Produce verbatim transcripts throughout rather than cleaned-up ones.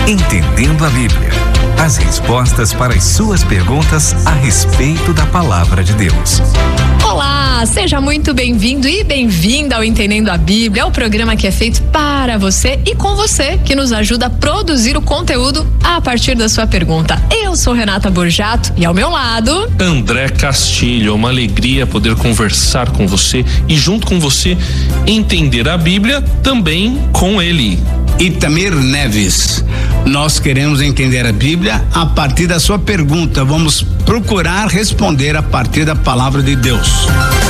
Entendendo a Bíblia. As respostas para as suas perguntas a respeito da Palavra de Deus. Olá, seja muito bem-vindo e bem-vinda ao Entendendo a Bíblia, é o programa que é feito para você e com você, que nos ajuda a produzir o conteúdo a partir da sua pergunta. Eu sou Renata Borjato e ao meu lado... André Castilho. É uma alegria poder conversar com você e junto com você entender a Bíblia também com ele. Itamir Neves. Nós queremos entender a Bíblia a partir da sua pergunta. Vamos procurar responder a partir da palavra de Deus.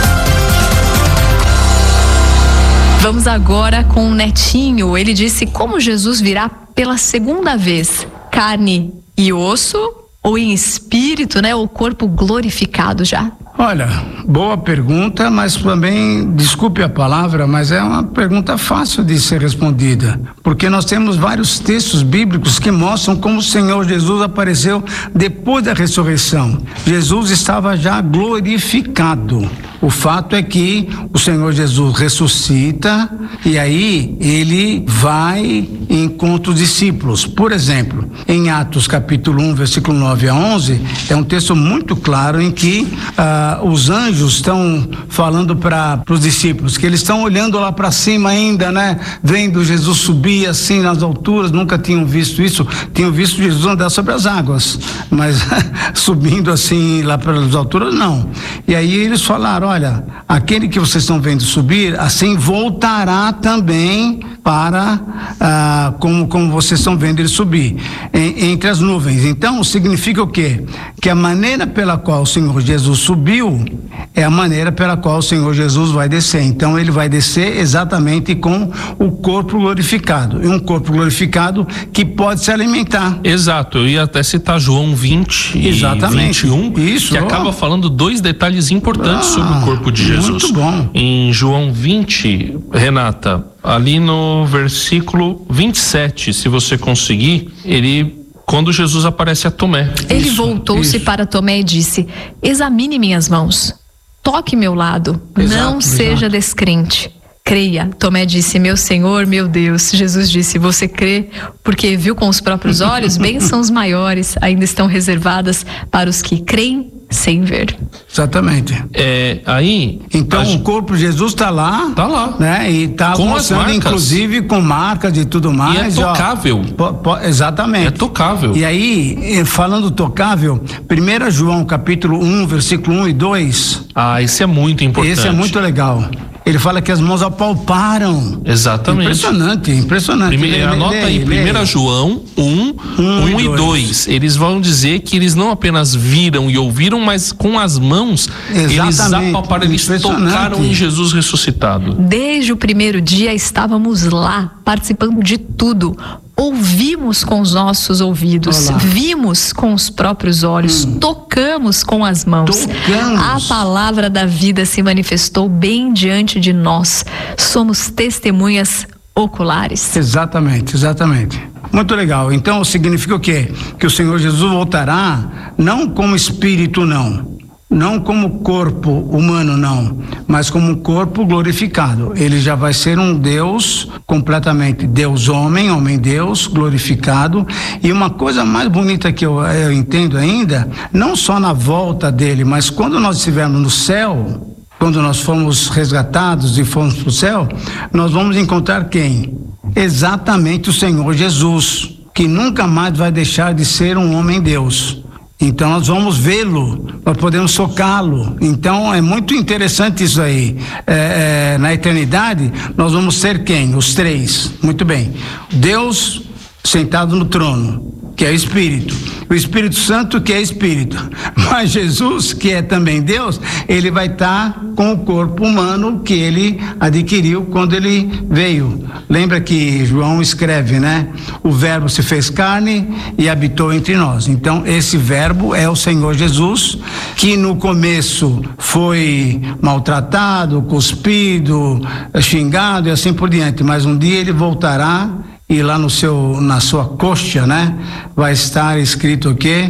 Vamos agora com o Netinho. Ele disse: como Jesus virá pela segunda vez? Carne e osso ou em espírito, né? O corpo glorificado já? Olha, boa pergunta, mas também, desculpe a palavra, mas é uma pergunta fácil de ser respondida, porque nós temos vários textos bíblicos que mostram como o Senhor Jesus apareceu depois da ressurreição. Jesus estava já glorificado. O fato é que o Senhor Jesus ressuscita e aí ele vai e encontra os discípulos. Por exemplo, em Atos capítulo um, versículo nove a onze, é um texto muito claro em que ah, os anjos estão falando para os discípulos, que eles estão olhando lá para cima ainda, né? Vendo Jesus subir assim nas alturas, nunca tinham visto isso, tinham visto Jesus andar sobre as águas, mas subindo assim lá pelas alturas, não. E aí eles falaram: olha, aquele que vocês estão vendo subir, assim voltará também para, ah, como, como vocês estão vendo ele subir, em, entre as nuvens. Então, significa o quê? Que a maneira pela qual o Senhor Jesus subiu é a maneira pela qual o Senhor Jesus vai descer. Então, ele vai descer exatamente com o corpo glorificado. E um corpo glorificado que pode se alimentar. Exato, eu ia até citar João vinte exatamente. e vinte e um, isso, que acaba falando dois detalhes importantes ah, sobre o corpo de Jesus. Muito bom. Em João vinte, Renata, ali no versículo vinte e sete, se você conseguir, ele... quando Jesus aparece a Tomé. Ele voltou-se para Tomé e disse: examine minhas mãos, toque meu lado, exato, não seja exato. descrente, creia. Tomé disse: meu Senhor, meu Deus. Jesus disse: você crê porque viu com os próprios olhos? Bênçãos maiores ainda estão reservadas para os que creem sem ver. Exatamente. É, aí... Então o corpo de Jesus está lá. Está lá. Né? E está mostrando, inclusive, com marcas e tudo mais. E é tocável. Ó, po, po, exatamente. É tocável. E aí, falando tocável, primeiro João capítulo um, versículo um e dois. Ah, esse é muito importante. Esse é muito legal. Ele fala que as mãos apalparam. Exatamente. Impressionante, impressionante. Primeiro, lê, anota lê, aí, lê, primeiro lê. João um, um e dois. Eles vão dizer que eles não apenas viram e ouviram, mas com as mãos exatamente. Eles apalparam, eles tocaram em Jesus ressuscitado. Desde o primeiro dia estávamos lá, participando de tudo. Ouvimos com os nossos ouvidos, olá. Vimos com os próprios olhos, hum. tocamos com as mãos. Tocamos. A palavra da vida se manifestou bem diante de nós. Somos testemunhas oculares. Exatamente, exatamente. Muito legal. Então significa o quê? Que o Senhor Jesus voltará não como espírito, não. Não como corpo humano, não, mas como um corpo glorificado. Ele já vai ser um Deus completamente Deus-homem, homem-Deus, glorificado. E uma coisa mais bonita que eu, eu entendo ainda, não só na volta dele, mas quando nós estivermos no céu, quando nós formos resgatados e formos para o céu, nós vamos encontrar quem? Exatamente o Senhor Jesus, que nunca mais vai deixar de ser um homem-Deus. Então nós vamos vê-lo, nós podemos tocá-lo. Então é muito interessante isso aí. É, é, na eternidade nós vamos ser quem? Os três. Muito bem. Deus sentado no trono, que é Espírito. O Espírito Santo, que é Espírito. Mas Jesus, que é também Deus, ele vai estar com o corpo humano que ele adquiriu quando ele veio. Lembra que João escreve, né? O verbo se fez carne e habitou entre nós. Então, esse verbo é o Senhor Jesus, que no começo foi maltratado, cuspido, xingado e assim por diante. Mas um dia ele voltará e lá no seu, na sua coxa, né? Vai estar escrito o quê?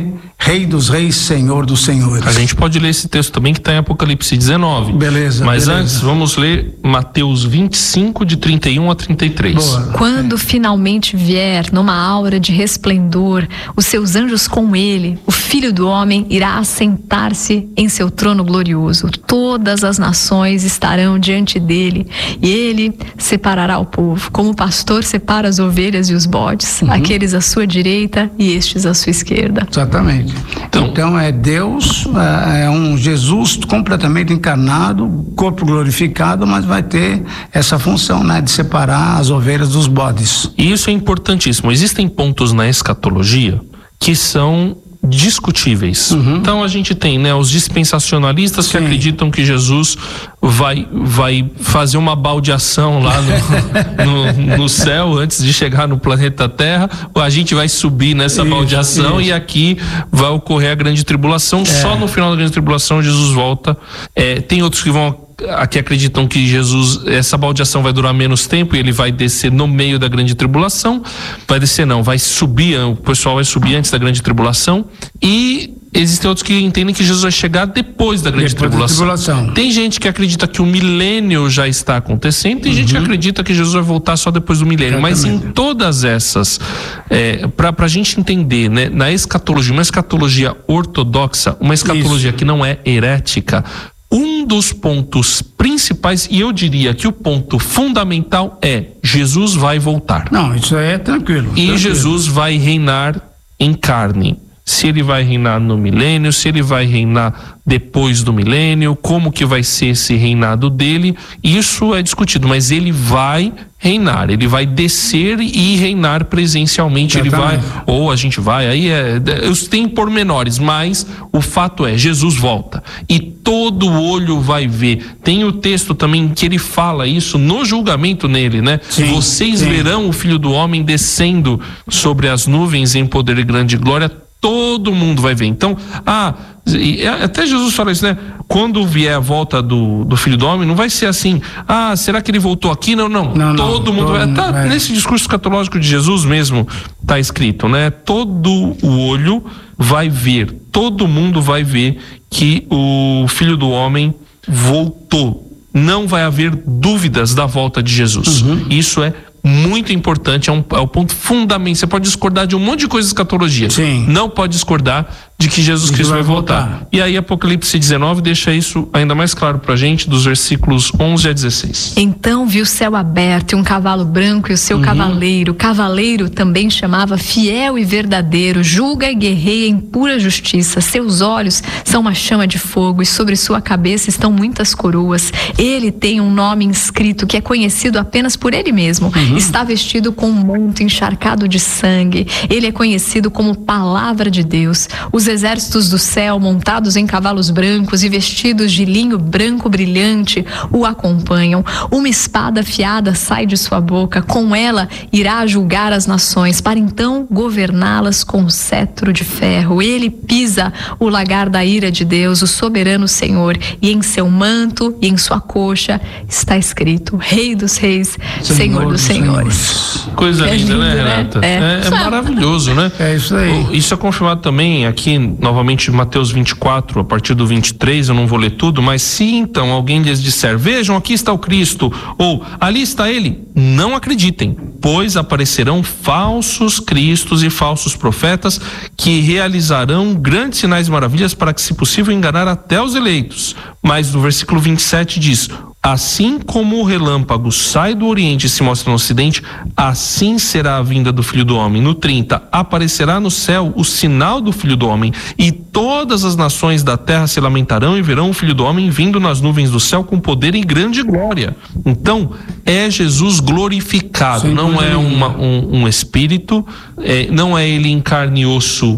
Rei dos reis, Senhor dos senhores. A gente pode ler esse texto também que está em Apocalipse dezenove. Beleza. Mas beleza. antes, vamos ler Mateus vinte e cinco, de trinta e um a trinta e três. Boa. Quando finalmente vier numa aura de resplendor, os seus anjos com ele, o Filho do Homem irá assentar-se em seu trono glorioso. Todas as nações estarão diante dele e ele separará o povo, como o pastor separa as ovelhas e os bodes, uhum. aqueles à sua direita e estes à sua esquerda. Exatamente. Então, então é Deus, é um Jesus completamente encarnado, corpo glorificado, mas vai ter essa função, né, de separar as ovelhas dos bodes. E isso é importantíssimo. Existem pontos na escatologia que são discutíveis. Uhum. Então a gente tem, né, os dispensacionalistas Sim. que acreditam que Jesus vai, vai fazer uma baldeação lá no, no, no céu antes de chegar no planeta Terra. A gente vai subir nessa isso, baldeação isso. e aqui vai ocorrer a grande tribulação. É. Só no final da grande tribulação Jesus volta. É, tem outros que vão aqui acreditam que Jesus, essa baldeação vai durar menos tempo e ele vai descer no meio da grande tribulação. Vai descer não, vai subir, o pessoal vai subir antes da grande tribulação. E existem outros que entendem que Jesus vai chegar depois da grande depois tribulação. Da tribulação. Tem gente que acredita que o milênio já está acontecendo, tem uhum. gente que acredita que Jesus vai voltar só depois do milênio. Exatamente. Mas em todas essas, é, para a gente entender, né, na escatologia, uma escatologia ortodoxa, uma escatologia Isso. que não é herética, um dos pontos principais, e eu diria que o ponto fundamental é: Jesus vai voltar. Não, isso aí é tranquilo. E tranquilo. Jesus vai reinar em carne. Se ele vai reinar no milênio, se ele vai reinar depois do milênio, como que vai ser esse reinado dele, isso é discutido, mas ele vai reinar, ele vai descer e reinar presencialmente. Ele vai, ou a gente vai, aí é, tem pormenores, mas o fato é, Jesus volta e todo olho vai ver. Tem o texto também que ele fala isso no julgamento nele, né? Sim, Vocês sim. verão o Filho do Homem descendo sobre as nuvens em poder e grande glória. Todo mundo vai ver. Então, ah, até Jesus fala isso, né? Quando vier a volta do, do Filho do Homem, não vai ser assim, ah, será que ele voltou aqui? Não, não. não todo não, mundo todo vai. Tá, vai. Nesse discurso escatológico de Jesus mesmo tá escrito, né? Todo o olho vai ver, todo mundo vai ver que o Filho do Homem voltou. Não vai haver dúvidas da volta de Jesus. Uhum. Isso é muito importante, é, um, é um ponto fundamental. Você pode discordar de um monte de coisas de escatologia. Sim. Não pode discordar de que Jesus Cristo vai, vai voltar. voltar. E aí Apocalipse dezenove deixa isso ainda mais claro pra gente, dos versículos onze a dezesseis. Então viu o céu aberto e um cavalo branco e o seu uhum. cavaleiro. O cavaleiro também chamava Fiel e Verdadeiro, julga e guerreia em pura justiça. Seus olhos são uma chama de fogo e sobre sua cabeça estão muitas coroas. Ele tem um nome inscrito que é conhecido apenas por ele mesmo. Uhum. Está vestido com um manto encharcado de sangue. Ele é conhecido como Palavra de Deus. Os exércitos do céu, montados em cavalos brancos e vestidos de linho branco brilhante, o acompanham. Uma espada afiada sai de sua boca. Com ela irá julgar as nações, para então governá-las com cetro de ferro. Ele pisa o lagar da ira de Deus, o soberano Senhor, e em seu manto e em sua coxa está escrito: Rei dos Reis, Senhor, Senhor dos Senhores. Coisa é linda, lindo, né, Renata? Né? É, é, é maravilhoso, né? É isso aí. Isso é confirmado também aqui, novamente, Mateus vinte e quatro, a partir do vinte e três, eu não vou ler tudo, mas se então alguém lhes disser: vejam, aqui está o Cristo, ou ali está ele, não acreditem, pois aparecerão falsos cristos e falsos profetas que realizarão grandes sinais e maravilhas para que, se possível, enganar até os eleitos. Mas no versículo vinte e sete diz: assim como o relâmpago sai do Oriente e se mostra no Ocidente, assim será a vinda do Filho do Homem. No trinta, aparecerá no céu o sinal do Filho do Homem, e todas as nações da terra se lamentarão e verão o Filho do Homem vindo nas nuvens do céu com poder e grande glória. Então, é Jesus glorificado, Sem não é uma, um, um espírito, é, não é ele em carne e osso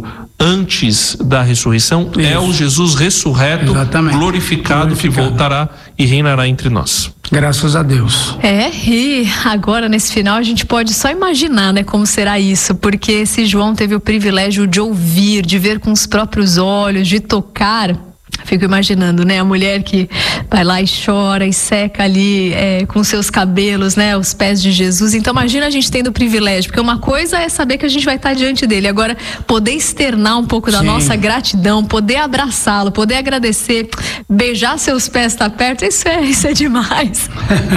antes da ressurreição. Isso. É o Jesus ressurreto, glorificado, glorificado, que voltará e reinará entre nós. Graças a Deus. É, e agora nesse final a gente pode só imaginar, né, como será isso, porque esse João teve o privilégio de ouvir, de ver com os próprios olhos, de tocar. Fico imaginando, né, a mulher que vai lá e chora e seca ali é, com seus cabelos, né, os pés de Jesus. Então imagina a gente tendo o privilégio, porque uma coisa é saber que a gente vai estar diante dele, agora poder externar um pouco da Sim. nossa gratidão, poder abraçá-lo, poder agradecer, beijar seus pés, estar perto, isso é, isso é demais.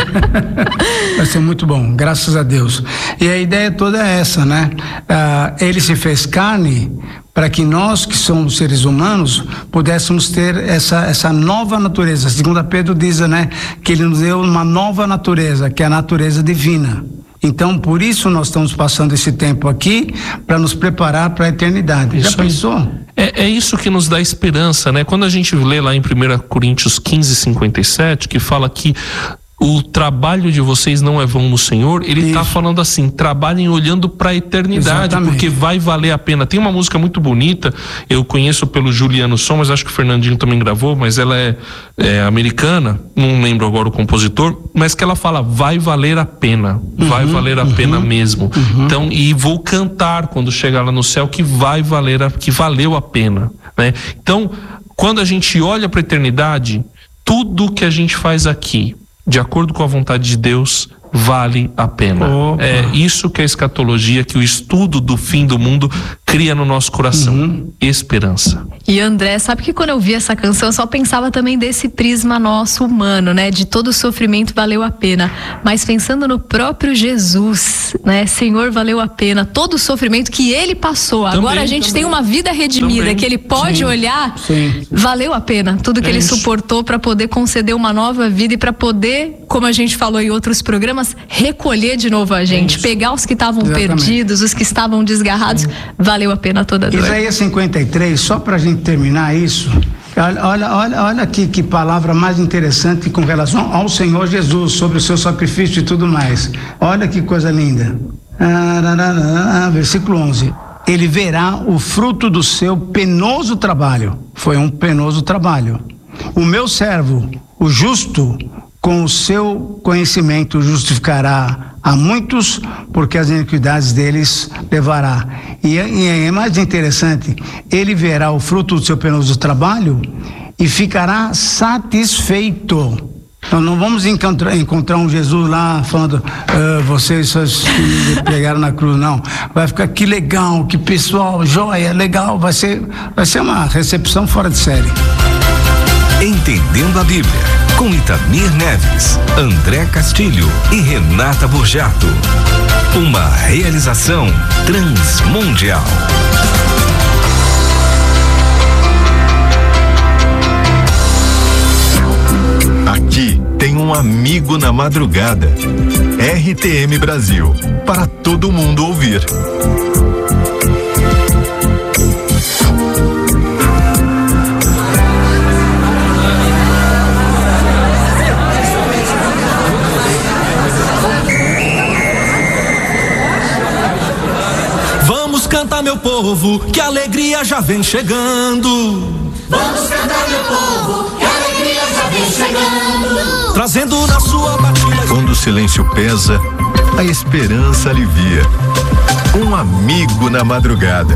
Vai ser muito bom, graças a Deus. E a ideia toda é essa, né? Ah, ele se fez carne para que nós, que somos seres humanos, pudéssemos ter essa, essa nova natureza. Segundo Pedro diz, né, que ele nos deu uma nova natureza, que é a natureza divina. Então, por isso nós estamos passando esse tempo aqui, para nos preparar para a eternidade. Isso Já pensou? É, é isso que nos dá esperança, né? Quando a gente lê lá em primeira Coríntios quinze, cinquenta e sete, que fala que o trabalho de vocês não é vão no Senhor, ele está falando assim, trabalhem olhando para a eternidade, Exatamente. Porque vai valer a pena. Tem uma música muito bonita, eu conheço pelo Juliano Som, mas acho que o Fernandinho também gravou, mas ela é, é americana, não lembro agora o compositor, mas que ela fala, vai valer a pena, uhum, vai valer a uhum, pena mesmo. Uhum. Então, e vou cantar quando chegar lá no céu que vai valer, a, que valeu a pena, né? Então, quando a gente olha para a eternidade, tudo que a gente faz aqui, de acordo com a vontade de Deus, vale a pena. Opa. É isso que a escatologia, que o estudo do fim do mundo cria no nosso coração. Uhum. Esperança. E André, sabe que quando eu vi essa canção, eu só pensava também desse prisma nosso humano, né? De todo o sofrimento valeu a pena. Mas pensando no próprio Jesus, né? Senhor, valeu a pena. Todo o sofrimento que ele passou. Também, Agora a gente também. tem uma vida redimida, também. que ele pode Sim. olhar. Sim. Valeu a pena. Tudo que é ele isso. suportou para poder conceder uma nova vida e para poder, como a gente falou em outros programas, recolher de novo a gente, Isso. pegar os que estavam perdidos, os que estavam desgarrados, valeu a pena toda a dor. Isaías cinquenta e três, só pra gente terminar isso, olha, olha, olha, olha aqui que palavra mais interessante com relação ao Senhor Jesus, sobre o seu sacrifício e tudo mais. Olha que coisa linda. Ah, versículo onze. Ele verá o fruto do seu penoso trabalho. Foi um penoso trabalho. O meu servo, o justo, com o seu conhecimento justificará a muitos, porque as iniquidades deles levará. E, e é mais interessante, ele verá o fruto do seu penoso trabalho e ficará satisfeito. Então não vamos encontrar, encontrar um Jesus lá falando, ah, vocês só me pegaram na cruz, não. Vai ficar que legal, que pessoal, joia, legal, vai ser, vai ser uma recepção fora de série. Entendendo a Bíblia, com Itamir Neves, André Castilho e Renata Borjato. Uma realização transmundial. Aqui tem um amigo na madrugada. R T M Brasil, para todo mundo ouvir. Canta, meu povo, que a alegria já vem chegando. Vamos cantar, meu povo, que a alegria já vem chegando. Trazendo na sua batida. Quando o silêncio pesa, a esperança alivia. Um amigo na madrugada.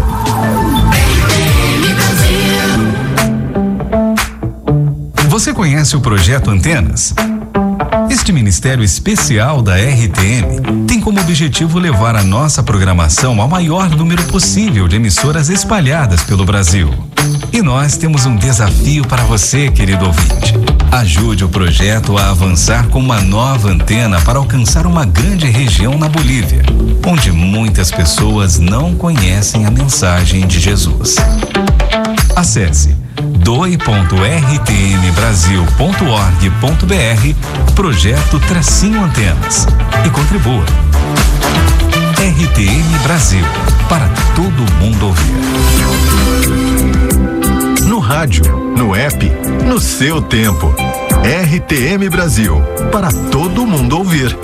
Você conhece o Projeto Antenas? Este ministério especial da R T M tem como objetivo levar a nossa programação ao maior número possível de emissoras espalhadas pelo Brasil. E nós temos um desafio para você, querido ouvinte. Ajude o projeto a avançar com uma nova antena para alcançar uma grande região na Bolívia, onde muitas pessoas não conhecem a mensagem de Jesus. Acesse doe ponto r t m brasil ponto org ponto b r, projeto Tracinho Antenas, e contribua. R T M Brasil, para todo mundo ouvir. No rádio, no app, no seu tempo. R T M Brasil, para todo mundo ouvir.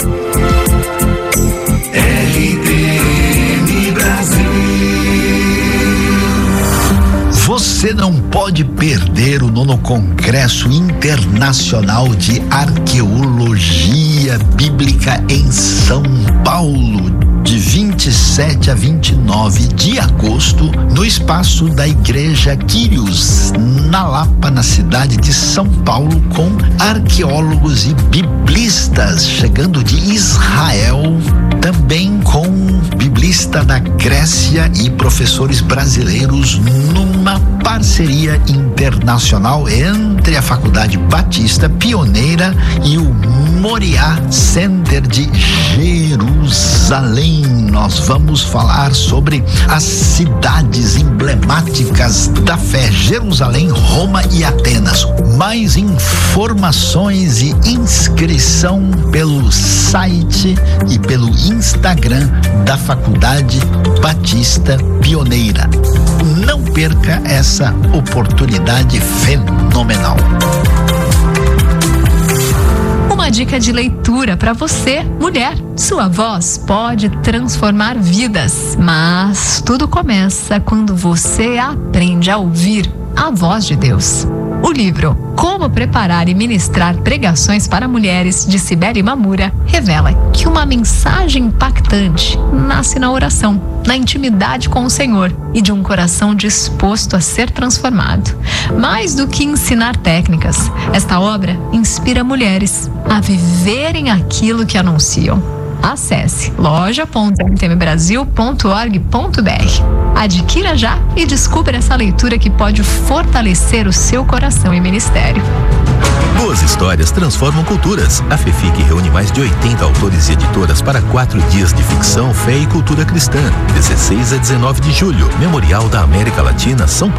R T M Brasil. Você não pode perder o nono Congresso Internacional de Arqueologia Bíblica em São Paulo, de vinte e sete a vinte e nove de agosto, no espaço da Igreja Quírios, na Lapa, na cidade de São Paulo, com arqueólogos e biblistas chegando de Israel, também com biblista da Grécia e professores brasileiros, numa parceria internacional entre a Faculdade Batista Pioneira e o Moriá Center de Jerusalém. Nós vamos falar sobre as cidades emblemáticas da fé: Jerusalém, Roma e Atenas. Mais informações e inscrição pelo site e pelo Instagram da Faculdade Batista Pioneira. Não perca essa oportunidade fenomenal. Uma dica de leitura para você, mulher. Sua voz pode transformar vidas, mas tudo começa quando você aprende a ouvir a voz de Deus. O livro Como Preparar e Ministrar Pregações para Mulheres, de Cibele Mamura, revela que uma mensagem impactante nasce na oração, na intimidade com o Senhor e de um coração disposto a ser transformado. Mais do que ensinar técnicas, esta obra inspira mulheres a viverem aquilo que anunciam. Acesse loja ponto r t m brasil ponto org ponto b r. Adquira já e descubra essa leitura que pode fortalecer o seu coração e ministério. Boas histórias transformam culturas. A FEFIC reúne mais de oitenta autores e editoras para quatro dias de ficção, fé e cultura cristã. dezesseis a dezenove de julho, Memorial da América Latina, São Paulo.